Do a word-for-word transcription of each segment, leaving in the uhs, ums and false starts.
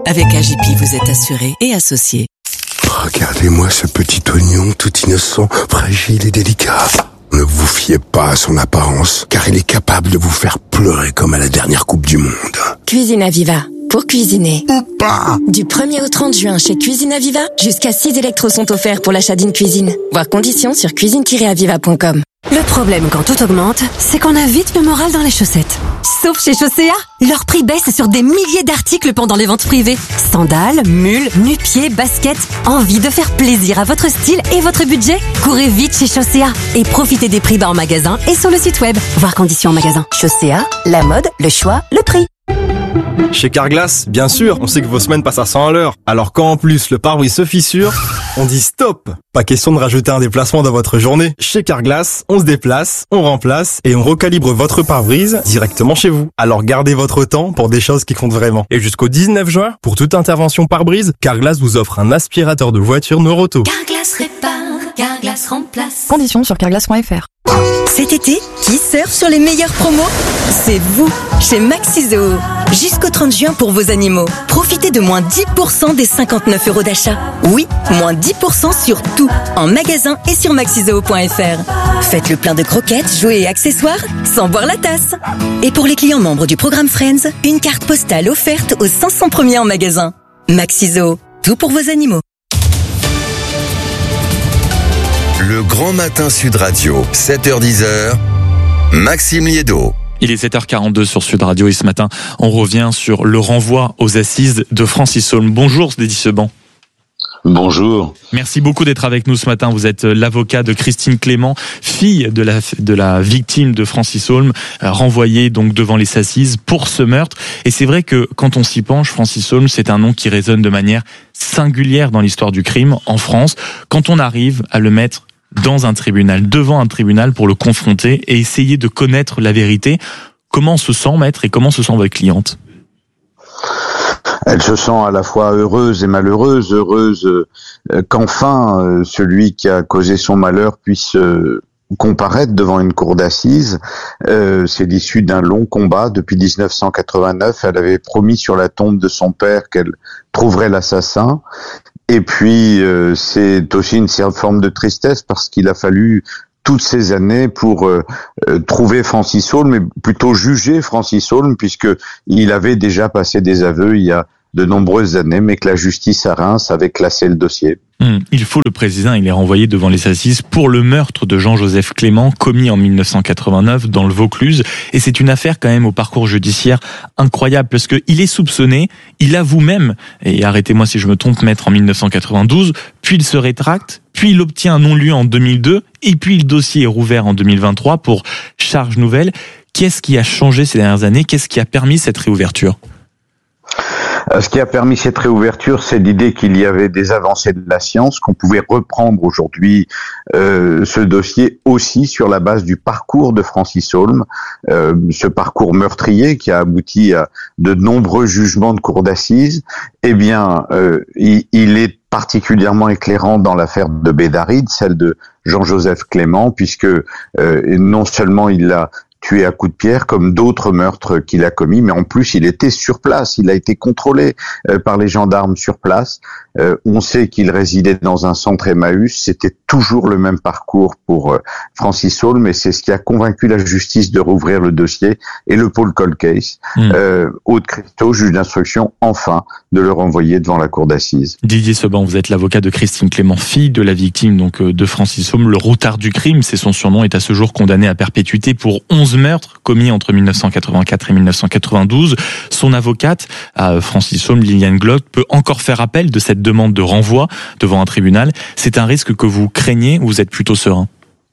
Avec A J P, vous êtes assuré et associé. Regardez-moi ce petit oignon tout innocent, fragile et délicat. Ne vous fiez pas à son apparence, car il est capable de vous faire pleurer comme à la dernière Coupe du Monde. Cuisine Aviva. Pour cuisiner. Ou pas. Du premier au trente juin chez Cuisine Aviva, jusqu'à six électros sont offerts pour l'achat d'une cuisine. Voir conditions sur cuisine tiret aviva point com. Le problème quand tout augmente, c'est qu'on a vite le moral dans les chaussettes. Sauf chez Chaussea, leur prix baisse sur des milliers d'articles pendant les ventes privées. Sandales, mules, nu-pieds, baskets. Envie de faire plaisir à votre style et votre budget? Courez vite chez Chaussea et profitez des prix bas en magasin et sur le site web. Voir conditions en magasin. Chaussea, la mode, le choix, le prix. Chez Carglass, bien sûr, on sait que vos semaines passent à cent à l'heure. Alors quand en plus le pare-brise se fissure, on dit stop. Pas question de rajouter un déplacement dans votre journée. Chez Carglass, on se déplace, on remplace et on recalibre votre pare-brise directement chez vous. Alors gardez votre temps pour des choses qui comptent vraiment. Et jusqu'au dix-neuf juin, pour toute intervention pare-brise, Carglass vous offre un aspirateur de voiture Neuroto. Carglass répare, Carglass remplace. Conditions sur carglass point f r. Cet été, qui surfe sur les meilleures promos? C'est vous, chez Maxizo. Jusqu'au trente juin pour vos animaux. Profitez de moins dix pour cent des cinquante-neuf euros d'achat. Oui, moins dix pour cent sur tout, en magasin et sur maxizoo point f r. Faites le plein de croquettes, jouets et accessoires sans boire la tasse. Et pour les clients membres du programme Friends, une carte postale offerte aux cinq cents premiers en magasin. Maxizo, tout pour vos animaux. Le Grand Matin Sud Radio, sept heures dix, Maxime Liédo. Il est sept heures quarante-deux sur Sud Radio et ce matin, on revient sur le renvoi aux assises de Francis Holm. Bonjour Dédi Seban. Bonjour. Merci beaucoup d'être avec nous ce matin. Vous êtes l'avocat de Christine Clément, fille de la, de la victime de Francis Holm, renvoyée donc devant les assises pour ce meurtre. Et c'est vrai que quand on s'y penche, Francis Holm, c'est un nom qui résonne de manière singulière dans l'histoire du crime en France. Quand on arrive à le mettre dans un tribunal, devant un tribunal pour le confronter et essayer de connaître la vérité, comment on se sent, maître, et comment se sent votre cliente? Elle se sent à la fois heureuse et malheureuse. Heureuse euh, qu'enfin euh, celui qui a causé son malheur puisse euh, comparaître devant une cour d'assises. Euh, c'est l'issue d'un long combat. Depuis dix-neuf cent quatre-vingt-neuf, elle avait promis sur la tombe de son père qu'elle trouverait l'assassin. Et puis, euh, c'est aussi une certaine forme de tristesse parce qu'il a fallu toutes ces années pour euh, euh, trouver Francis Holm, mais plutôt juger Francis Holm, puisque il avait déjà passé des aveux il y a de nombreuses années, mais que la justice à Reims avait classé le dossier. Mmh, il faut le préciser, il est renvoyé devant les assises pour le meurtre de Jean-Joseph Clément, commis en mille neuf cent quatre-vingt-neuf dans le Vaucluse. Et c'est une affaire quand même au parcours judiciaire incroyable, parce que il est soupçonné, il avoue même, et arrêtez-moi si je me trompe, maître, en mille neuf cent quatre-vingt-douze, puis il se rétracte, puis il obtient un non-lieu en deux mille deux, et puis le dossier est rouvert en deux mille vingt-trois pour charge nouvelle. Qu'est-ce qui a changé ces dernières années? Qu'est-ce qui a permis cette réouverture? Ce qui a permis cette réouverture, c'est l'idée qu'il y avait des avancées de la science, qu'on pouvait reprendre aujourd'hui euh, ce dossier aussi sur la base du parcours de Francis Holm, euh, ce parcours meurtrier qui a abouti à de nombreux jugements de cour d'assises. Eh bien, euh, il, il est particulièrement éclairant dans l'affaire de Bédaride, celle de Jean-Joseph Clément, puisque euh, non seulement il l'a tué à coups de pierre comme d'autres meurtres qu'il a commis, mais en plus il était sur place, il a été contrôlé euh, par les gendarmes sur place. Euh, on sait qu'il résidait dans un centre Emmaüs, c'était toujours le même parcours pour euh, Francis Holm, et c'est ce qui a convaincu la justice de rouvrir le dossier et le pôle cold case. Mmh. Euh, Aude Christo, juge d'instruction, enfin de le renvoyer devant la cour d'assises. Didier Seban, vous êtes l'avocat de Christine Clément, fille de la victime donc de Francis Holm, le routard du crime, c'est son surnom, est à ce jour condamné à perpétuité pour onze meurtres commis entre mille neuf cent quatre-vingt-quatre et mille neuf cent quatre-vingt-douze. Son avocate, Francis Holm, Liliane Glock, peut encore faire appel de cette demande de renvoi devant un tribunal. C'est un risque que vous craignez ou vous êtes plutôt serein?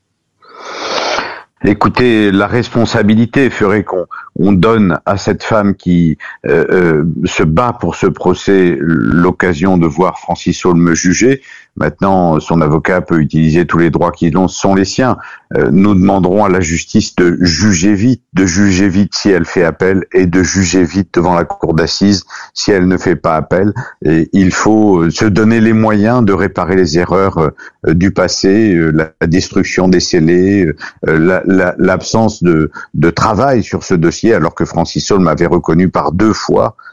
Écoutez, la responsabilité ferait qu'on on donne à cette femme qui euh, euh, se bat pour ce procès l'occasion de voir Francis Holm juger. Maintenant, son avocat peut utiliser tous les droits qui sont les siens. Euh, nous demanderons à la justice de juger vite, de juger vite si elle fait appel et de juger vite devant la cour d'assises si elle ne fait pas appel. Et il faut se donner les moyens de réparer les erreurs euh, du passé, euh, la, la destruction des scellés, euh, la, la, l'absence de, de travail sur ce dossier, alors que Francis Holm avait reconnu par deux fois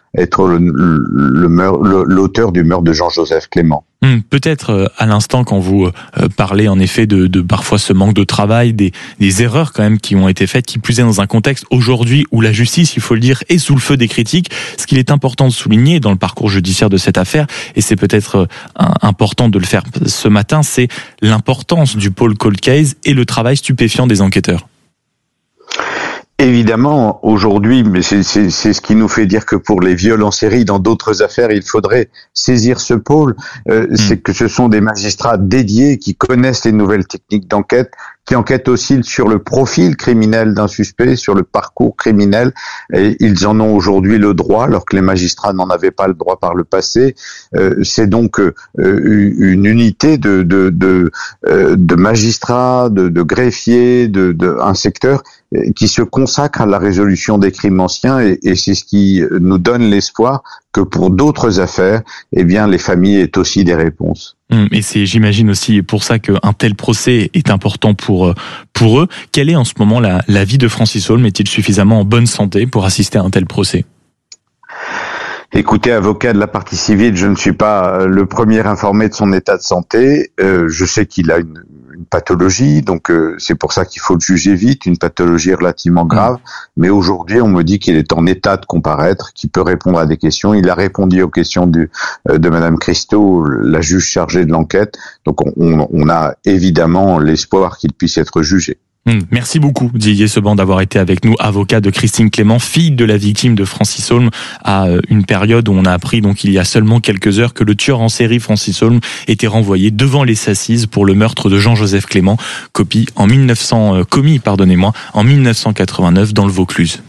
être le, le, le meurtre, le, l'auteur du meurtre de Jean-Joseph Clément. Hum, peut-être euh, à l'instant quand vous euh, parlez en effet de, de parfois ce manque de travail, des, des erreurs quand même qui ont été faites, qui plus est dans un contexte aujourd'hui où la justice, il faut le dire, est sous le feu des critiques. Ce qu'il est important de souligner dans le parcours judiciaire de cette affaire, et c'est peut-être euh, important de le faire ce matin, c'est l'importance du pôle cold case et le travail stupéfiant des enquêteurs. Évidemment, aujourd'hui, mais c'est, c'est, c'est ce qui nous fait dire que pour les viols en série, dans d'autres affaires, il faudrait saisir ce pôle. Euh, mmh. C'est que ce sont des magistrats dédiés qui connaissent les nouvelles techniques d'enquête, qui enquêtent aussi sur le profil criminel d'un suspect, sur le parcours criminel. Et ils en ont aujourd'hui le droit, alors que les magistrats n'en avaient pas le droit par le passé. Euh, c'est donc euh, une unité de, de, de, euh, de magistrats, de, de greffiers, de, de un secteur qui se consacre à la résolution des crimes anciens, et, et c'est ce qui nous donne l'espoir que pour d'autres affaires, eh bien, les familles aient aussi des réponses. Et c'est, j'imagine aussi, pour ça qu'un tel procès est important pour pour eux. Quelle est en ce moment la, la vie de Francis Holm? Est-il suffisamment en bonne santé pour assister à un tel procès? Écoutez, avocat de la partie civile, je ne suis pas le premier informé de son état de santé. Euh, je sais qu'il a une, une pathologie, donc euh, c'est pour ça qu'il faut le juger vite, une pathologie relativement grave. Mmh. Mais aujourd'hui, on me dit qu'il est en état de comparaître, qu'il peut répondre à des questions. Il a répondu aux questions du, euh, de Madame Christo, la juge chargée de l'enquête. Donc on, on, on a évidemment l'espoir qu'il puisse être jugé. Merci beaucoup Didier Seban d'avoir été avec nous, avocat de Christine Clément, fille de la victime de Francis Holm, à une période où on a appris donc il y a seulement quelques heures que le tueur en série Francis Holm était renvoyé devant les assises pour le meurtre de Jean-Joseph Clément, copie en mille neuf cents, euh, commis pardonnez-moi en mille neuf cent quatre-vingt-neuf dans le Vaucluse.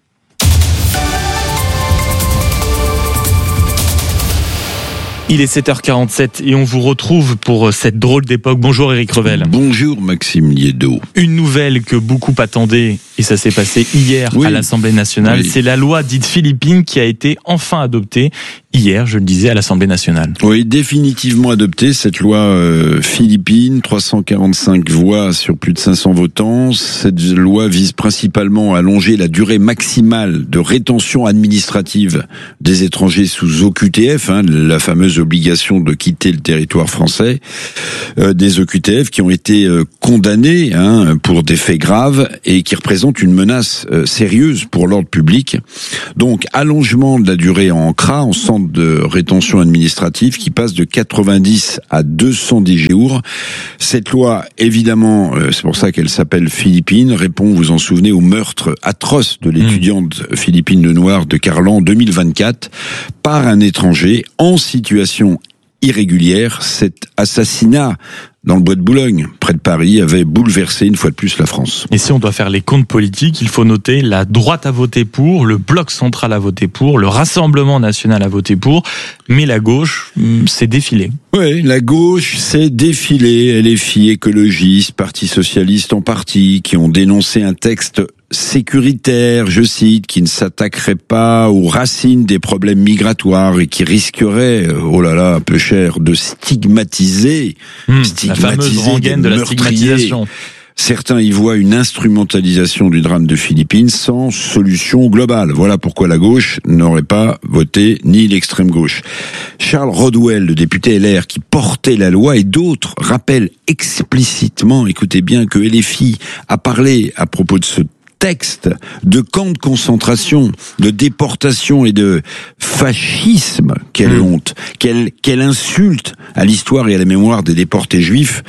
Il est sept heures quarante-sept et on vous retrouve pour cette drôle d'époque. Bonjour Éric Revel. Bonjour Maxime Liédo. Une nouvelle que beaucoup attendaient, et ça s'est passé hier oui. à l'Assemblée nationale, oui. c'est la loi dite Philippine qui a été enfin adoptée hier, je le disais, à l'Assemblée nationale. Oui, définitivement adoptée, cette loi euh, Philippine, trois cent quarante-cinq voix sur plus de cinq cents votants. Cette loi vise principalement à allonger la durée maximale de rétention administrative des étrangers sous O Q T F, hein, la fameuse obligation de quitter le territoire français, euh, des O Q T F qui ont été euh, condamnés hein, pour des faits graves et qui représentent une menace euh, sérieuse pour l'ordre public. Donc, allongement de la durée en C R A, en centre de rétention administrative, qui passe de quatre-vingt-dix à deux cent dix jours. Cette loi, évidemment, euh, c'est pour ça qu'elle s'appelle Philippine, répond, vous vous en souvenez, au meurtre atroce de l'étudiante mmh. Philippine Lenoir de Carlan en deux mille vingt-quatre par un étranger en situation irrégulière. Cet assassinat dans le bois de Boulogne, près de Paris, avait bouleversé une fois de plus la France. Et si on doit faire les comptes politiques, il faut noter la droite a voté pour, le bloc central a voté pour, le Rassemblement national a voté pour, mais la gauche s'est défilée. Oui, la gauche s'est défilée, L F I, écologistes, Parti socialiste en partie, qui ont dénoncé un texte sécuritaire, je cite, qui ne s'attaquerait pas aux racines des problèmes migratoires et qui risquerait, oh là là, un peu cher, de stigmatiser, mmh, stigmatiser la fameuse rengaine de la stigmatisation. Certains y voient une instrumentalisation du drame de Philippines sans solution globale. Voilà pourquoi la gauche n'aurait pas voté, ni l'extrême gauche. Charles Rodwell, le député L R qui portait la loi, et d'autres rappellent explicitement, écoutez bien, que L F I a parlé à propos de ce texte de camps de concentration, de déportation et de fascisme. Quelle mmh. honte, quelle, quelle insulte à l'histoire et à la mémoire des déportés juifs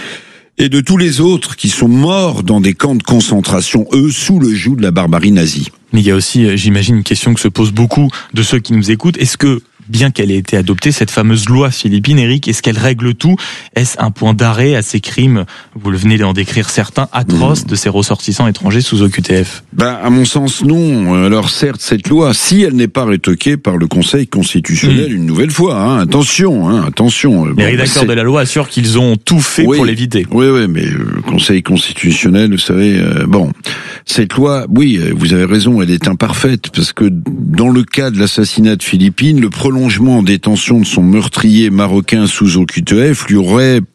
et de tous les autres qui sont morts dans des camps de concentration, eux, sous le joug de la barbarie nazie. Mais il y a aussi, j'imagine, une question que se posent beaucoup de ceux qui nous écoutent. Est-ce que, bien qu'elle ait été adoptée, cette fameuse loi Philippine, Éric, est-ce qu'elle règle tout? Est-ce un point d'arrêt à ces crimes, vous le venez d'en décrire certains, atroces, mmh. de ces ressortissants étrangers sous O Q T F? Ben, à mon sens, non. Alors certes, cette loi, si elle n'est pas rétoquée par le Conseil constitutionnel mmh. une nouvelle fois, hein, attention, hein, attention. Les bon, rédacteurs c'est... de la loi assurent qu'ils ont tout fait oui, pour l'éviter. Oui, oui, mais le Conseil constitutionnel, vous savez, euh, bon, cette loi, oui, vous avez raison, elle est imparfaite, parce que dans le cas de l'assassinat de Philippine, le prolongement en détention de son meurtrier marocain sous O Q T F lui aurait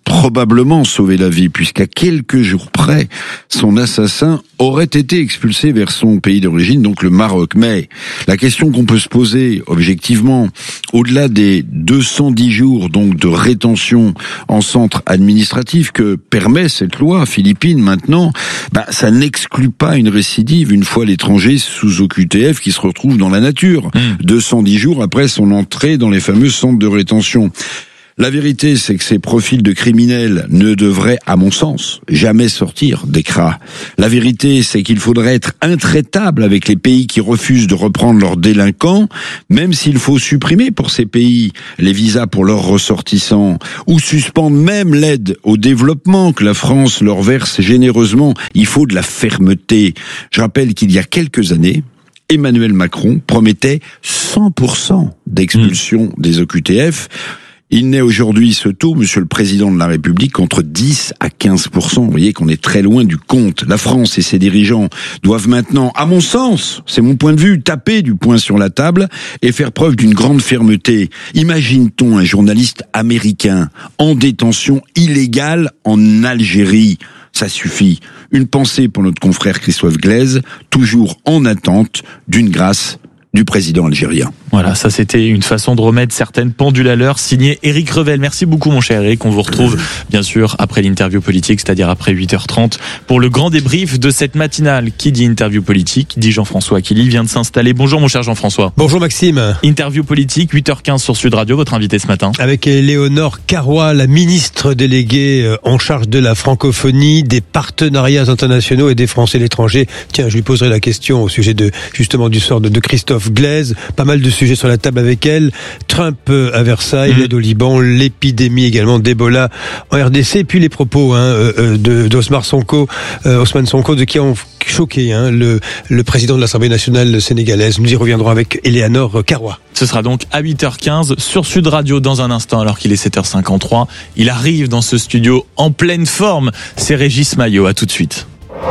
probablement sauvé la vie, puisqu'à quelques jours près, son assassin aurait été expulsé vers son pays d'origine, donc le Maroc. Mais la question qu'on peut se poser objectivement, au-delà des deux cent dix jours donc de rétention en centre administratif que permet cette loi philippine maintenant, bah, ça n'exclut pas une récidive une fois l'étranger sous O Q T F qui se retrouve dans la nature, mmh. deux cent dix jours après son entrée dans les fameux centres de rétention. La vérité, c'est que ces profils de criminels ne devraient, à mon sens, jamais sortir des C R A. La vérité, c'est qu'il faudrait être intraitable avec les pays qui refusent de reprendre leurs délinquants, même s'il faut supprimer pour ces pays les visas pour leurs ressortissants, ou suspendre même l'aide au développement que la France leur verse généreusement. Il faut de la fermeté. Je rappelle qu'il y a quelques années, Emmanuel Macron promettait cent pour cent d'expulsion mmh. des O Q T F. Il naît aujourd'hui ce taux, Monsieur le Président de la République, entre dix à quinze pour cent. Vous voyez qu'on est très loin du compte. La France et ses dirigeants doivent maintenant, à mon sens, c'est mon point de vue, taper du poing sur la table et faire preuve d'une grande fermeté. Imagine-t-on un journaliste américain en détention illégale en Algérie ? Ça suffit. Une pensée pour notre confrère Christophe Glaise, toujours en attente d'une grâce du président algérien. Voilà, ça c'était une façon de remettre certaines pendules à l'heure, signé Éric Revel. Merci beaucoup mon cher Éric, on vous retrouve bien sûr après l'interview politique, c'est-à-dire après huit heures trente, pour le grand débrief de cette matinale. Qui dit interview politique, dit Jean-François Akili, vient de s'installer. Bonjour mon cher Jean-François. Bonjour Maxime. Interview politique, huit heures quinze sur Sud Radio, votre invité ce matin. Avec Éléonore Carrois, la ministre déléguée en charge de la francophonie, des partenariats internationaux et des Français à l'étranger. Tiens, je lui poserai la question au sujet de justement du sort de, de Christophe Glaise. Pas mal de sujets sur la table avec elle. Trump à Versailles, mmh. l'aide au Liban, l'épidémie également d'Ebola en R D C, puis les propos hein, de d'Osmar Sonko, euh, Ousmane Sonko, de qui ont choqué hein, le, le président de l'Assemblée nationale sénégalaise. Nous y reviendrons avec Éléonore Carrois. Ce sera donc à huit heures quinze sur Sud Radio dans un instant, alors qu'il est sept heures cinquante-trois. Il arrive dans ce studio en pleine forme. C'est Régis Maillot. À tout de suite.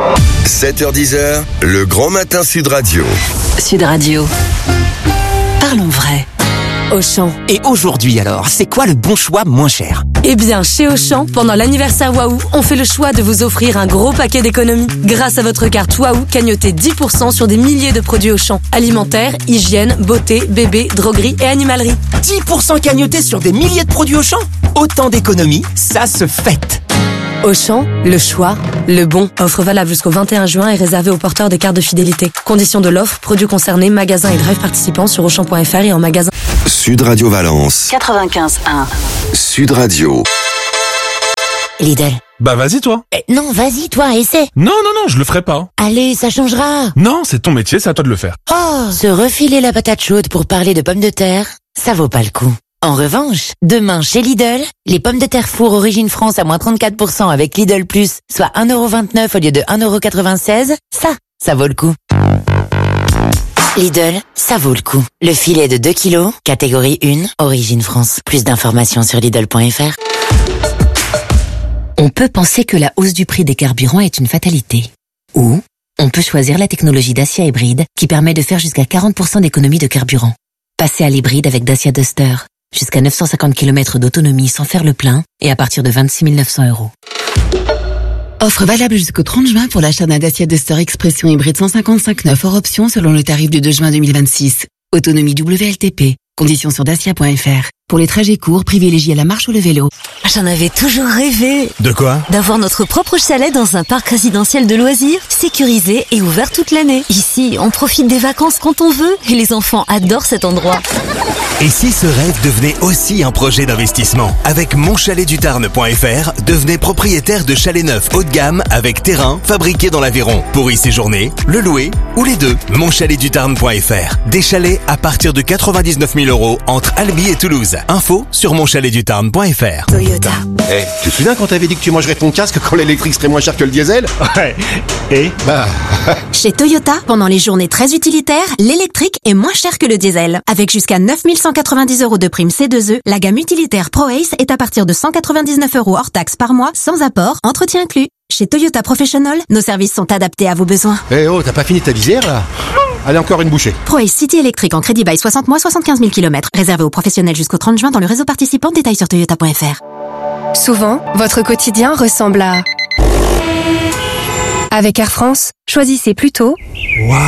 sept heures dix, le grand matin Sud Radio. Sud Radio. Parlons vrai. Auchan. Et aujourd'hui alors, c'est quoi le bon choix moins cher ? Eh bien, chez Auchan, pendant l'anniversaire Waouh, on fait le choix de vous offrir un gros paquet d'économies. Grâce à votre carte Waouh, cagnotez dix pour cent sur des milliers de produits Auchan. Alimentaire, hygiène, beauté, bébé, droguerie et animalerie. dix pour cent cagnotés sur des milliers de produits Auchan ? Autant d'économies, ça se fête. Auchan, le choix, le bon. Offre valable jusqu'au vingt et un juin et réservée aux porteurs des cartes de fidélité. Conditions de l'offre, produits concernés, magasins et drive participants sur auchan point f r et en magasin. Sud Radio Valence. quatre-vingt-quinze un. Sud Radio. Lidl. Bah vas-y toi. Eh, non, vas-y toi, essaie. Non, non, non, je le ferai pas. Allez, ça changera. Non, c'est ton métier, c'est à toi de le faire. Oh, se refiler la patate chaude pour parler de pommes de terre, ça vaut pas le coup. En revanche, demain chez Lidl, les pommes de terre four origine France à moins trente-quatre pour cent avec Lidl Plus, soit un euro vingt-neuf au lieu de un euro quatre-vingt-seize, ça, ça vaut le coup. Lidl, ça vaut le coup. Le filet de deux kilos, catégorie un, origine France. Plus d'informations sur Lidl point f r. On peut penser que la hausse du prix des carburants est une fatalité. Ou, on peut choisir la technologie Dacia Hybride qui permet de faire jusqu'à quarante pour cent d'économie de carburant. Passez à l'hybride avec Dacia Duster. Jusqu'à neuf cent cinquante kilomètres d'autonomie sans faire le plein et à partir de vingt-six mille neuf cents euros. Offre valable jusqu'au trente juin pour l'achat d'un Dacia Duster Expression hybride cent cinquante-cinq neuf hors option selon le tarif du deux juin deux mille vingt-six. Autonomie W L T P. Conditions sur dacia point f r. Pour les trajets courts, privilégiez la marche ou le vélo. J'en avais toujours rêvé. De quoi ? D'avoir notre propre chalet dans un parc résidentiel de loisirs, sécurisé et ouvert toute l'année. Ici, on profite des vacances quand on veut et les enfants adorent cet endroit. Et si ce rêve devenait aussi un projet d'investissement ? Avec mon chalet du tarn point f r, devenez propriétaire de chalets neufs haut de gamme avec terrain fabriqué dans l'Aveyron. Pour y séjourner, le louer ou les deux. mon chalet du tarn point f r. Des chalets à partir de quatre-vingt-dix-neuf mille euros entre Albi et Toulouse. Info sur mon chalet du tarn point f r. Toyota. Eh, hey, tu te souviens quand t'avais dit que tu mangerais ton casque quand l'électrique serait moins cher que le diesel ? Ouais. Et bah. Chez Toyota, pendant les journées très utilitaires, l'électrique est moins cher que le diesel. Avec jusqu'à neuf mille cent quatre-vingt-dix euros de prime C deux E, la gamme utilitaire ProAce est à partir de cent quatre-vingt-dix-neuf euros hors taxe par mois, sans apport, entretien inclus. Chez Toyota Professional, nos services sont adaptés à vos besoins. Eh hey oh, t'as pas fini ta visière là ? Allez, encore une bouchée. ProAce City électrique en crédit bail soixante mois, soixante-quinze mille kilomètres. Réservé aux professionnels jusqu'au trente juin dans le réseau participant. Détails sur toyota point f r. Souvent, votre quotidien ressemble à... Avec Air France, choisissez plutôt... Waouh!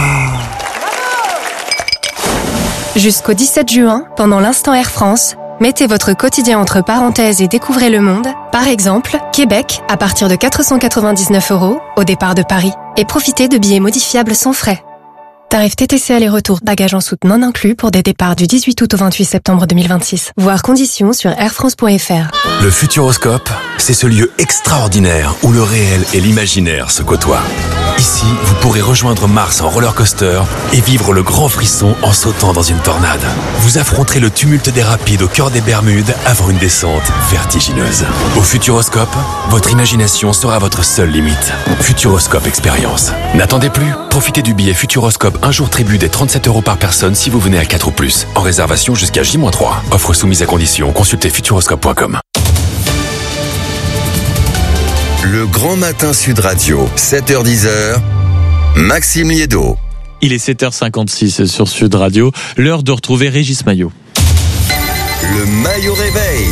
Jusqu'au dix-sept juin, pendant l'instant Air France, mettez votre quotidien entre parenthèses et découvrez le monde. Par exemple, Québec, à partir de quatre cent quatre-vingt-dix-neuf euros, au départ de Paris. Et profitez de billets modifiables sans frais. Tarif T T C aller-retour, bagages en soute non inclus pour des départs du dix-huit août au vingt-huit septembre deux mille vingt-six. Voir conditions sur air france point f r. Le Futuroscope, c'est ce lieu extraordinaire où le réel et l'imaginaire se côtoient. Ici, vous pourrez rejoindre Mars en roller coaster et vivre le grand frisson en sautant dans une tornade. Vous affronterez le tumulte des rapides au cœur des Bermudes avant une descente vertigineuse. Au Futuroscope, votre imagination sera votre seule limite. Futuroscope Expérience. N'attendez plus, profitez du billet Futuroscope un jour tribu des trente-sept euros par personne si vous venez à quatre ou plus. En réservation jusqu'à J moins trois. Offre soumise à condition, consultez futuroscope point com. Le Grand Matin Sud Radio, sept heures dix, Maxime Liédo. Il est sept heures cinquante-six sur Sud Radio, l'heure de retrouver Régis Maillot. Le Maillot Réveil.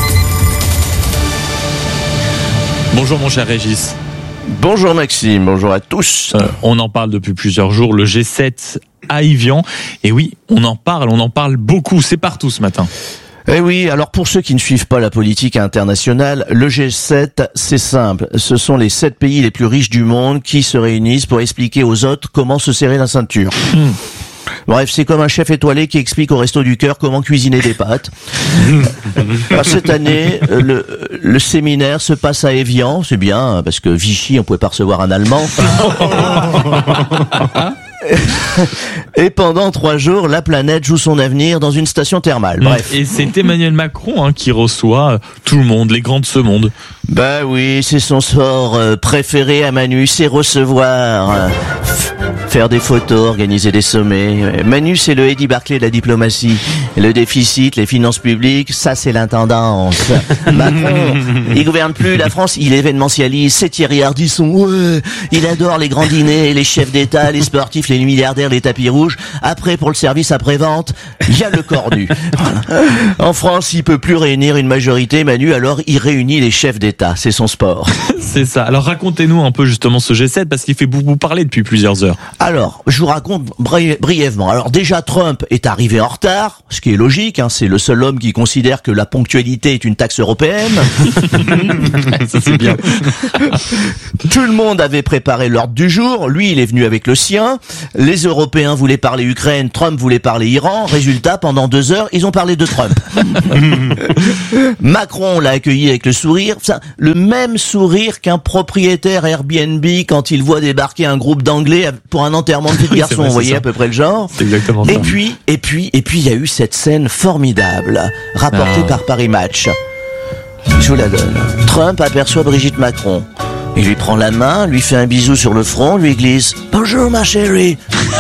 Bonjour mon cher Régis. Bonjour Maxime, bonjour à tous. Euh, on en parle depuis plusieurs jours, le G sept à Evian. Et oui, on en parle, on en parle beaucoup, c'est partout ce matin. Eh oui, alors pour ceux qui ne suivent pas la politique internationale, le G sept, c'est simple. Ce sont les sept pays les plus riches du monde qui se réunissent pour expliquer aux autres comment se serrer la ceinture. Mmh. Bref, c'est comme un chef étoilé qui explique au Resto du Cœur comment cuisiner des pâtes. Alors, cette année, le, le séminaire se passe à Evian, c'est bien, parce que Vichy, on pouvait pas recevoir un Allemand. Et pendant trois jours, la planète joue son avenir dans une station thermale. Bref. Et c'est Emmanuel Macron hein, qui reçoit tout le monde, les grands de ce monde. Bah oui, c'est son sort euh, préféré à Manu, c'est recevoir, euh, faire des photos, organiser des sommets. Manu, c'est le Eddie Barclay de la diplomatie. Le déficit, les finances publiques, ça c'est l'intendance. Macron, il gouverne plus la France, il événementialise. C'est Thierry Ardisson, ouais, il adore les grands dîners, les chefs d'État, les sportifs, les milliardaires, les tapis rouges. Après, pour le service après-vente, il y a le cornu. En France, il peut plus réunir une majorité, Manu, alors il réunit les chefs d'État. C'est son sport. C'est ça. Alors racontez-nous un peu justement ce G sept, parce qu'il fait beaucoup parler depuis plusieurs heures. Alors, je vous raconte bri- brièvement. Alors déjà, Trump est arrivé en retard, ce qui est logique, hein, c'est le seul homme qui considère que la ponctualité est une taxe européenne. Ça c'est bien. Tout le monde avait préparé l'ordre du jour, lui il est venu avec le sien. Les Européens voulaient parler Ukraine, Trump voulait parler Iran. Résultat, pendant deux heures, ils ont parlé de Trump. Macron l'a accueilli avec le sourire, ça, le même sourire qu'un propriétaire Airbnb quand il voit débarquer un groupe d'Anglais pour un enterrement de petit garçon. Vrai, vous voyez ça. À peu près le genre. C'est exactement et ça. puis, et puis, et puis, il y a eu cette scène formidable, rapportée ah. par Paris Match. Je vous la donne. Trump aperçoit Brigitte Macron. Il lui prend la main, lui fait un bisou sur le front, lui glisse « Bonjour ma chérie !»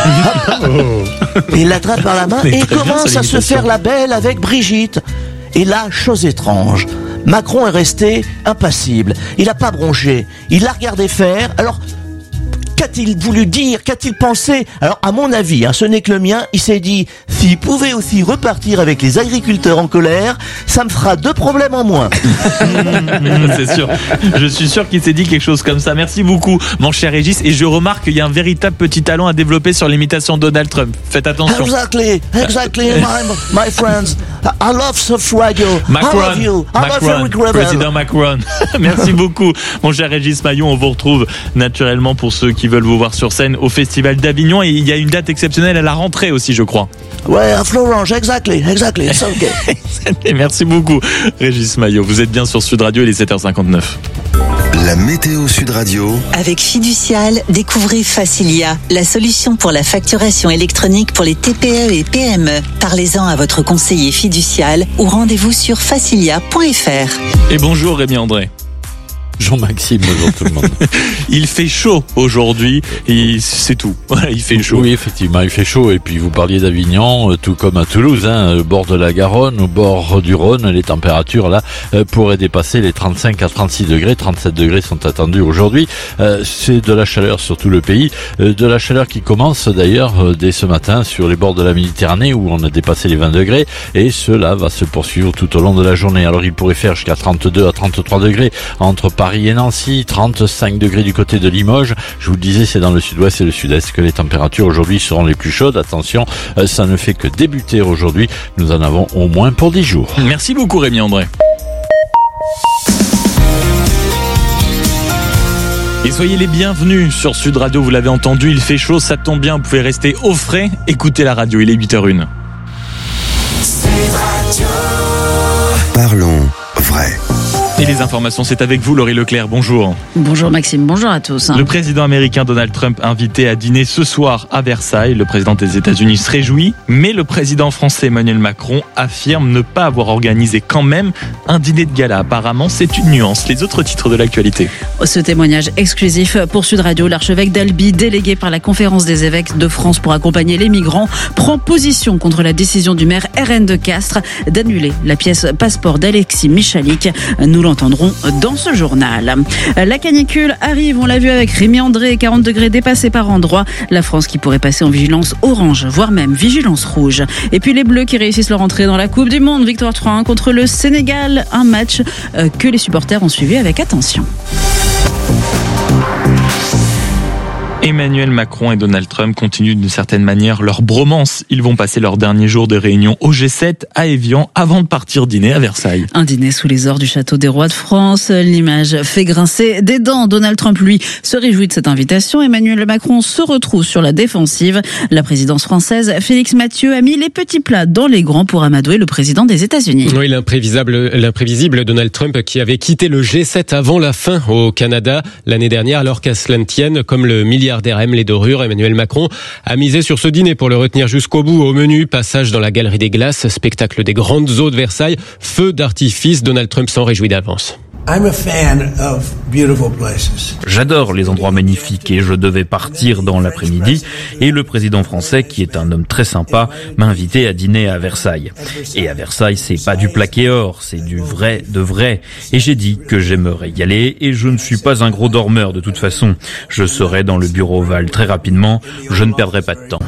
Il l'attrape par la main et commence à se faire la belle avec Brigitte. Et là, chose étrange, Macron est resté impassible. Il n'a pas bronché. Il l'a regardé faire. Alors, qu'a-t-il voulu dire? Qu'a-t-il pensé? Alors, à mon avis, hein, ce n'est que le mien, il s'est dit « S'il pouvait aussi repartir avec les agriculteurs en colère, ça me fera deux problèmes en moins. » C'est sûr. Je suis sûr qu'il s'est dit quelque chose comme ça. Merci beaucoup, mon cher Régis. Et je remarque qu'il y a un véritable petit talent à développer sur l'imitation de Donald Trump. Faites attention. Exactly, exactly, my, my friends. I love Soft Radio. Macron, I love you. I Macron, love Eric Revel. Président Macron. Merci beaucoup, mon cher Régis Maillot. On vous retrouve naturellement pour ceux qui veulent vous voir sur scène au Festival d'Avignon. Et il y a une date exceptionnelle à la rentrée aussi, je crois. Ouais, à Florange, exactly, exactly, it's okay. Merci beaucoup, Régis Maillot. Vous êtes bien sur Sud Radio, il est sept heures cinquante-neuf. La météo Sud Radio. Avec Fiducial, découvrez Facilia, la solution pour la facturation électronique pour les T P E et P M E. Parlez-en à votre conseiller fiducial ou rendez-vous sur facilia point f r. Et bonjour Rémi André. Jean-Maxime, bonjour tout le monde. Il fait chaud aujourd'hui et c'est tout. Voilà, il fait chaud. Oui, effectivement, il fait chaud. Et puis vous parliez d'Avignon, tout comme à Toulouse, hein, au bord de la Garonne, au bord du Rhône, les températures là euh, pourraient dépasser les trente-cinq à trente-six degrés. trente-sept degrés sont attendus aujourd'hui. Euh, c'est de la chaleur sur tout le pays, euh, de la chaleur qui commence d'ailleurs euh, dès ce matin sur les bords de la Méditerranée où on a dépassé les vingt degrés. Et cela va se poursuivre tout au long de la journée. Alors il pourrait faire jusqu'à trente-deux à trente-trois degrés entre Paris Paris et Nancy, trente-cinq degrés du côté de Limoges. Je vous le disais, c'est dans le sud-ouest et le sud-est que les températures aujourd'hui seront les plus chaudes. Attention, ça ne fait que débuter aujourd'hui. Nous en avons au moins pour dix jours. Merci beaucoup Rémi André. Et soyez les bienvenus sur Sud Radio, vous l'avez entendu, il fait chaud, ça tombe bien, vous pouvez rester au frais. Écoutez la radio, il est huit heures zéro un. Parlons vrai. Et les informations, c'est avec vous, Laurie Leclerc. Bonjour. Bonjour Maxime, bonjour à tous. Le président américain Donald Trump invité à dîner ce soir à Versailles. Le président des États-Unis se réjouit, mais le président français Emmanuel Macron affirme ne pas avoir organisé quand même un dîner de gala. Apparemment, c'est une nuance. Les autres titres de l'actualité. Ce témoignage exclusif pour Sud Radio, l'archevêque d'Albi, délégué par la Conférence des évêques de France pour accompagner les migrants, prend position contre la décision du maire R N de Castres d'annuler la pièce passeport d'Alexis Michalik. Nous l'entendrons dans ce journal. La canicule arrive, on l'a vu avec Rémi André, quarante degrés dépassés par endroits. La France qui pourrait passer en vigilance orange, voire même vigilance rouge. Et puis les Bleus qui réussissent leur entrée dans la Coupe du Monde. Victoire trois un contre le Sénégal. Un match que les supporters ont suivi avec attention. Emmanuel Macron et Donald Trump continuent d'une certaine manière leur bromance. Ils vont passer leur dernier jour de réunion au G sept à Évian avant de partir dîner à Versailles. Un dîner sous les ors du château des rois de France. L'image fait grincer des dents. Donald Trump, lui, se réjouit de cette invitation. Emmanuel Macron se retrouve sur la défensive. La présidence française, Félix Mathieu, a mis les petits plats dans les grands pour amadouer le président des États-Unis. Oui, l'imprévisible, l'imprévisible Donald Trump qui avait quitté le G sept avant la fin au Canada l'année dernière, alors qu'à cela ne tienne, comme le milliardaire aime les dorures, Emmanuel Macron a misé sur ce dîner pour le retenir jusqu'au bout. Au menu, passage dans la Galerie des Glaces, spectacle des grandes eaux de Versailles, feu d'artifice. Donald Trump s'en réjouit d'avance. I'm a fan of beautiful places. J'adore les endroits magnifiques et je devais partir dans l'après-midi et le président français, qui est un homme très sympa, m'a invité à dîner à Versailles. Et à Versailles, c'est pas du plaqué or, c'est du vrai de vrai. Et j'ai dit que j'aimerais y aller et je ne suis pas un gros dormeur de toute façon. Je serai dans le bureau ovale très rapidement, je ne perdrai pas de temps.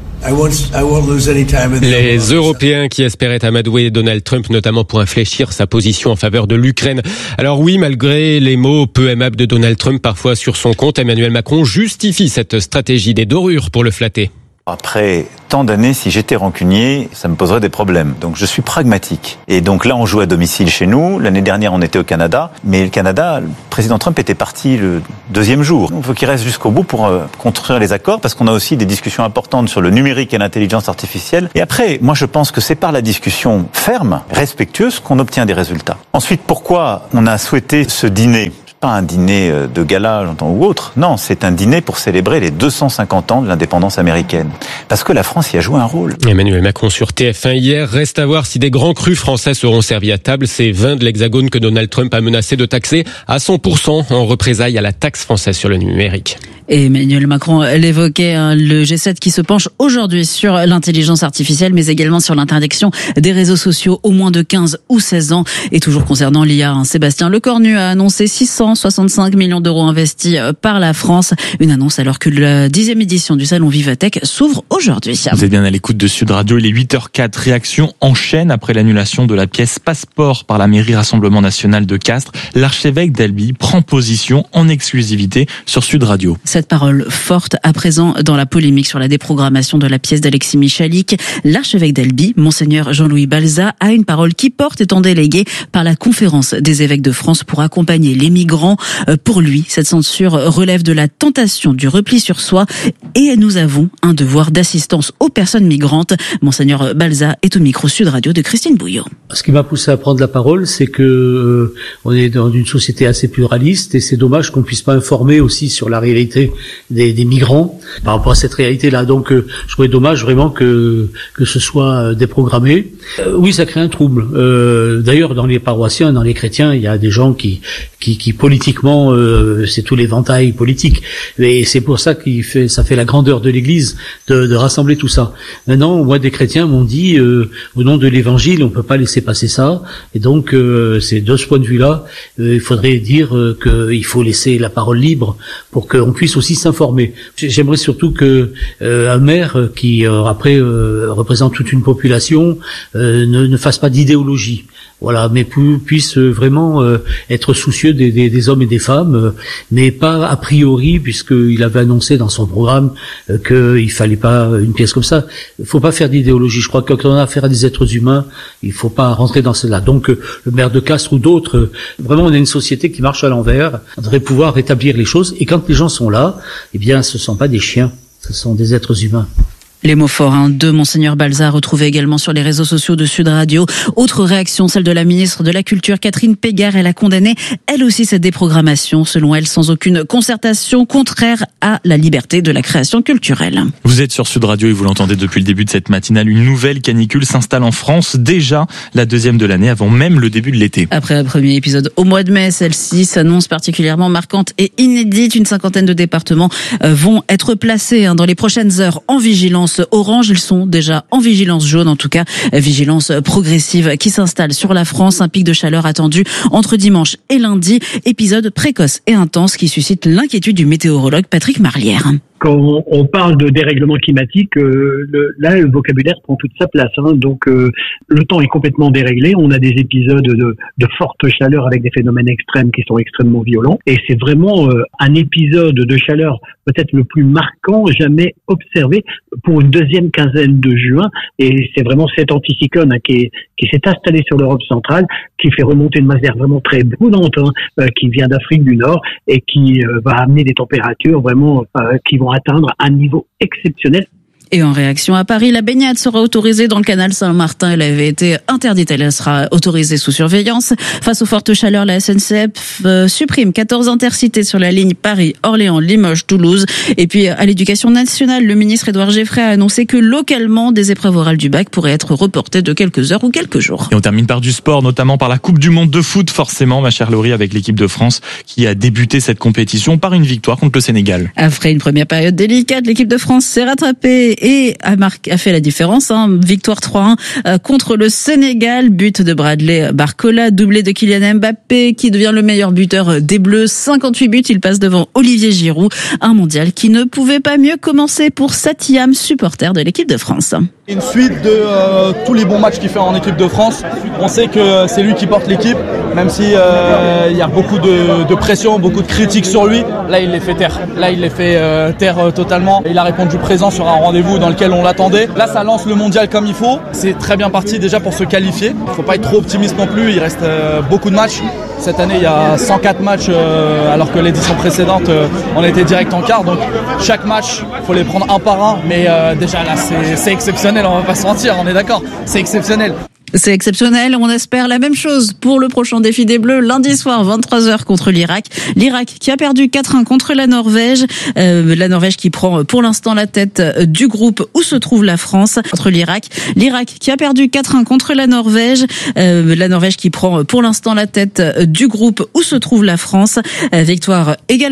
Les Européens qui espéraient amadouer Donald Trump, notamment pour infléchir sa position en faveur de l'Ukraine. Alors oui, malgré les mots peu aimables de Donald Trump parfois sur son compte, Emmanuel Macron justifie cette stratégie des dorures pour le flatter. Après tant d'années, si j'étais rancunier, ça me poserait des problèmes. Donc je suis pragmatique. Et donc là, on joue à domicile chez nous. L'année dernière, on était au Canada. Mais le Canada, le président Trump était parti le deuxième jour. Il faut qu'il reste jusqu'au bout pour euh, construire les accords, parce qu'on a aussi des discussions importantes sur le numérique et l'intelligence artificielle. Et après, moi je pense que c'est par la discussion ferme, respectueuse, qu'on obtient des résultats. Ensuite, pourquoi on a souhaité ce dîner ? Pas un dîner de gala, j'entends, ou autre. Non, c'est un dîner pour célébrer les deux cent cinquante ans de l'indépendance américaine. Parce que la France y a joué un rôle. Emmanuel Macron sur T F un hier. Reste à voir si des grands crus français seront servis à table. C'est vingt de l'Hexagone que Donald Trump a menacé de taxer à cent pour cent en représailles à la taxe française sur le numérique. Et Emmanuel Macron l'évoquait, hein, le G sept qui se penche aujourd'hui sur l'intelligence artificielle, mais également sur l'interdiction des réseaux sociaux aux moins de quinze ou seize ans. Et toujours concernant l'I A, hein, Sébastien Lecornu a annoncé six cent soixante-cinq millions d'euros investis par la France. Une annonce alors que la dixième édition du salon Vivatech s'ouvre aujourd'hui. Vous êtes bien à l'écoute de Sud Radio, il est huit heures quatre. Réaction en chaîne après l'annulation de la pièce Passeport par la mairie Rassemblement National de Castres. L'archevêque d'Albi prend position en exclusivité sur Sud Radio. Cette parole forte à présent dans la polémique sur la déprogrammation de la pièce d'Alexis Michalik. L'archevêque d'Albi, Monseigneur Jean-Louis Balza, a une parole qui porte étant délégué par la Conférence des évêques de France pour accompagner les migrants. Pour lui, cette censure relève de la tentation du repli sur soi et nous avons un devoir d'assistance aux personnes migrantes. Monseigneur Balza est au micro Sud Radio de Christine Bouillot. Ce qui m'a poussé à prendre la parole, c'est que euh, on est dans une société assez pluraliste et c'est dommage qu'on puisse pas informer aussi sur la réalité des, des migrants par rapport à cette réalité-là. Donc, euh, je trouvais dommage vraiment que que ce soit déprogrammé. Euh, oui, ça crée un trouble. Euh, d'ailleurs, dans les paroissiens, dans les chrétiens, il y a des gens qui qui, qui politiquement, euh, c'est tout l'éventail politique. Et c'est pour ça qu'il fait, ça fait la grandeur de l'Église de, de rassembler tout ça. Maintenant, moi, des chrétiens m'ont dit, euh, au nom de l'Évangile, on peut pas laisser passer ça. Et donc, euh, c'est de ce point de vue-là, euh, il faudrait dire euh, qu'il faut laisser la parole libre pour qu'on puisse aussi s'informer. J'aimerais surtout que euh, un maire qui euh, après euh, représente toute une population euh, ne, ne fasse pas d'idéologie. Voilà, mais pu, puisse vraiment euh, être soucieux des, des, des hommes et des femmes, euh, mais pas a priori, puisqu'il avait annoncé dans son programme euh, qu'il fallait pas une pièce comme ça. Il faut pas faire d'idéologie. Je crois que quand on a affaire à des êtres humains, il faut pas rentrer dans cela. Donc, euh, le maire de Castres ou d'autres, euh, vraiment, on a une société qui marche à l'envers. On devrait pouvoir rétablir les choses. Et quand les gens sont là, eh bien, ce sont pas des chiens, ce sont des êtres humains. Les mots forts hein, de Monseigneur Balza, retrouvés également sur les réseaux sociaux de Sud Radio. Autre réaction, celle de la ministre de la Culture, Catherine Pégard. Elle a condamné, elle aussi, cette déprogrammation, selon elle, sans aucune concertation, contraire à la liberté de la création culturelle. Vous êtes sur Sud Radio et vous l'entendez depuis le début de cette matinale. Une nouvelle canicule s'installe en France, déjà la deuxième de l'année, avant même le début de l'été. Après un premier épisode au mois de mai, celle-ci s'annonce particulièrement marquante et inédite. Une cinquantaine de départements vont être placés hein, dans les prochaines heures en vigilance orange. Ils sont déjà en vigilance jaune, en tout cas vigilance progressive qui s'installe sur la France. Un pic de chaleur attendu entre dimanche et lundi. Épisode précoce et intense qui suscite l'inquiétude du météorologue Patrick Marlière. Quand on parle de dérèglement climatique, euh, le, là, le vocabulaire prend toute sa place. Hein. Donc, euh, le temps est complètement déréglé. On a des épisodes de, de forte chaleur avec des phénomènes extrêmes qui sont extrêmement violents. Et c'est vraiment euh, un épisode de chaleur peut-être le plus marquant jamais observé pour une deuxième quinzaine de juin. Et c'est vraiment cet anticyclone hein, qui, est, qui s'est installé sur l'Europe centrale, qui fait remonter une masse d'air vraiment très brûlante, hein, euh, qui vient d'Afrique du Nord et qui euh, va amener des températures vraiment euh, qui vont atteindre un niveau exceptionnel. Et en réaction à Paris, la baignade sera autorisée dans le canal Saint-Martin. Elle avait été interdite, elle sera autorisée sous surveillance. Face aux fortes chaleurs, la S N C F euh, supprime quatorze intercités sur la ligne Paris, Orléans, Limoges, Toulouse. Et puis à l'Éducation nationale, le ministre Édouard Geoffray a annoncé que localement, des épreuves orales du bac pourraient être reportées de quelques heures ou quelques jours. Et on termine par du sport, notamment par la Coupe du Monde de foot, forcément, ma chère Laurie, avec l'équipe de France qui a débuté cette compétition par une victoire contre le Sénégal. Après une première période délicate, l'équipe de France s'est rattrapée et a, marqué, a fait la différence. Hein. Victoire trois un euh, contre le Sénégal. But de Bradley Barcola, doublé de Kylian Mbappé, qui devient le meilleur buteur des Bleus. cinquante-huit buts, il passe devant Olivier Giroud. Un mondial qui ne pouvait pas mieux commencer pour Satyam, supporter de l'équipe de France. Une suite de euh, tous les bons matchs qu'il fait en équipe de France. On sait que c'est lui qui porte l'équipe, même si euh, il y a beaucoup de, de pression, beaucoup de critiques sur lui. Là, il les fait taire. Là, il les fait euh, taire euh, totalement. Il a répondu présent sur un rendez-vous dans lequel on l'attendait. Là, ça lance le mondial comme il faut. C'est très bien parti déjà pour se qualifier. Il faut pas être trop optimiste non plus. Il reste euh, beaucoup de matchs. Cette année, il y a cent quatre matchs, euh, alors que l'édition précédente, euh, on était direct en quart. Donc, chaque match, il faut les prendre un par un. Mais euh, déjà là, c'est, c'est exceptionnel. On va pas se mentir, on est d'accord. C'est exceptionnel. C'est exceptionnel, on espère la même chose pour le prochain défi des Bleus, lundi soir, vingt-trois heures contre l'Irak. L'Irak qui a perdu quatre un contre la Norvège. Euh, la Norvège qui prend pour l'instant la tête du groupe où se trouve la France contre l'Irak. L'Irak qui a perdu quatre un contre la Norvège. Euh, la Norvège qui prend pour l'instant la tête du groupe où se trouve la France. Euh, victoire également